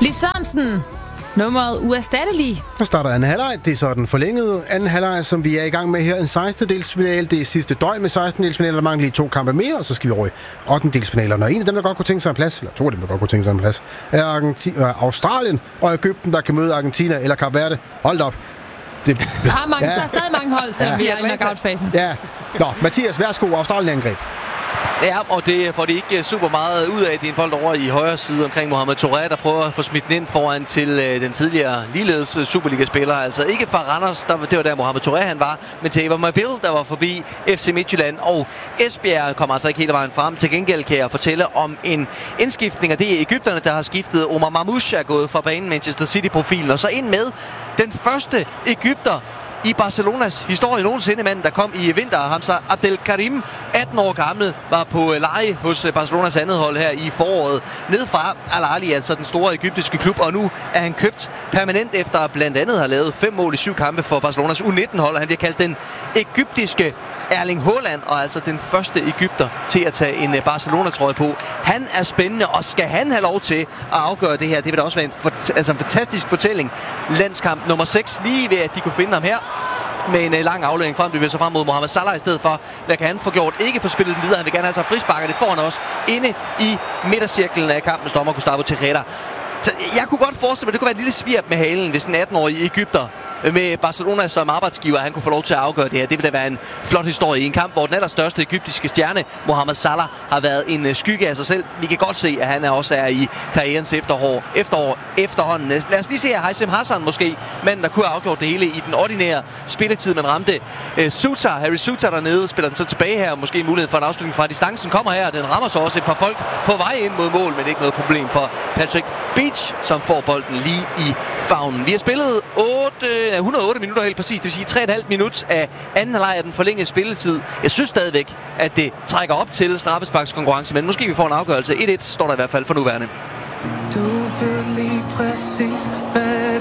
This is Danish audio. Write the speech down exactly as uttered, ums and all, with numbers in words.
Lis Sørensen, nummeret uerstattelig. Der starter anden halvleg. Det er så den forlængede anden halvleg, som vi er i gang med her. En sekstendedelsfinale. Det er sidste døgn med sekstendedelsfinaler. Der mangler lige to kampe mere, og så skal vi over i ottendedelsfinalerne. Og en af dem, der godt kunne tænke sig en plads, eller to af dem, der godt kunne tænke sig en plads, er Argentin- Australien og Egypten, der kan møde Argentina eller Kap Verde. Hold op. Det... Der, er mange, ja. der er stadig mange hold, selvom ja. vi er i knockout-fasen. Ja. Nå, Mathias, værsgo. Australien-angreb. Ja, og det får de ikke super meget ud af. Det er en bold over i højre side omkring Mohamed Touré, der prøver at få smidt den ind foran til øh, den tidligere ligeledes Superliga-spiller. Altså ikke fra Randers, der, det var der Mohamed Touré han var, men til Ever Mabil, der var forbi F C Midtjylland. Og Esbjerg kommer altså ikke hele vejen frem. Til gengæld kan jeg fortælle om en indskiftning, og det er Egypterne, der har skiftet. Omar Mamouche er gået fra banen, Manchester City-profilen, og så ind med den første egypter i Barcelonas historie nogensinde, manden, der kom i vinter. Hamza Abdelkarim, atten år gammel, var på leje hos Barcelonas andet hold her i foråret. Ned fra Al Ahly, altså den store egyptiske klub, og nu er han købt permanent efter blandt andet har lavet fem mål i syv kampe for Barcelonas U nitten hold, og han bliver kaldt den egyptiske Erling Haaland, og altså den første egypter til at tage en Barcelona-trøje på. Han er spændende, og skal han have lov til at afgøre det her? Det vil da også være en, for, altså en fantastisk fortælling. Landskamp nummer seks, lige ved at de kunne finde ham her med en uh, lang aflevering frem. Det bliver så frem mod Mohamed Salah i stedet for. Hvad kan han få gjort? Ikke få spillet den videre. Han vil gerne have sig frisparker. Det får han også inde i midtercirklen af kampens dommer Gustavo Tejeda. Så jeg kunne godt forestille mig, at det kunne være et lille svirp med halen, hvis en atten-årig egypter med Barcelona som arbejdsgiver, han kunne få lov til at afgøre det her. Det vil da være en flot historie i en kamp, hvor den allerstørste egyptiske stjerne, Mohamed Salah, har været en skygge af sig selv. Vi kan godt se, at han også er i karrierens efterår, efterår efterhånden. Lad os lige se, at Haitham Hassan måske, manden, der kunne have afgjort det hele i den ordinære spilletid, man ramte. Uh, Suter, Harry Suter dernede, spiller den så tilbage her, måske mulighed for en afslutning fra distancen kommer her, den rammer så også et par folk på vej ind mod mål, men ikke noget problem for Patrick Beach, som får bolden lige i favnen. Vi har spillet otte et hundrede og otte minutter helt præcis, det vil sige tre komma fem minut af anden halvleg af den forlængede spilletid. Jeg synes stadigvæk, at det trækker op til straffesparkskonkurrence, men måske vi får en afgørelse. et et står der i hvert fald for nuværende. Du ved lige præcis, hvad